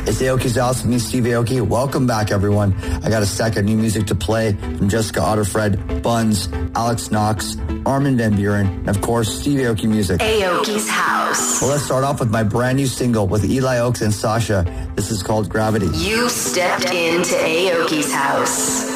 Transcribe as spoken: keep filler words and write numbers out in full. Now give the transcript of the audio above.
It's Aoki's House with me, Steve Aoki. Welcome back, everyone. I got a stack of new music to play from Jessica Otterfred, Buns, Alex Knox, Armin van Buren, and of course, Steve Aoki music. Aoki's House. Well, let's start off with my brand new single with Eli Oaks and Sasha. This is called Gravity. You stepped into Aoki's House.